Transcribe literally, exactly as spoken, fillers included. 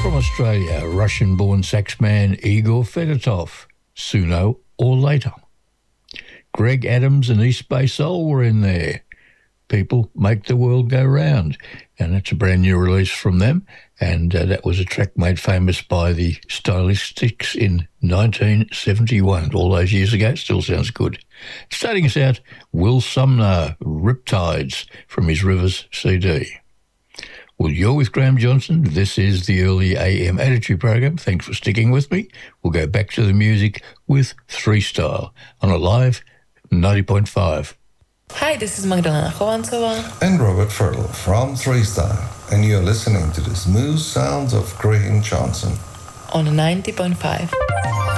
From Australia, Russian-born saxman Igor Fedotov, Sooner or Later. Greg Adams and East Bay Soul were in there. People Make the World Go Round. And that's a brand new release from them. And uh, that was a track made famous by the Stylistics in nineteen seventy-one. All those years ago, it still sounds good. Starting us out, Will Sumner, Riptides, from his Rivers C D. Well, you're with Graham Johnson. This is the Early A M Attitude Program. Thanks for sticking with me. We'll go back to the music with Three Style on a live ninety point five. Hi, this is Magdalena Chovancova and Robert Fertile from Three Style, and you're listening to the smooth sounds of Graham Johnson on ninety point five.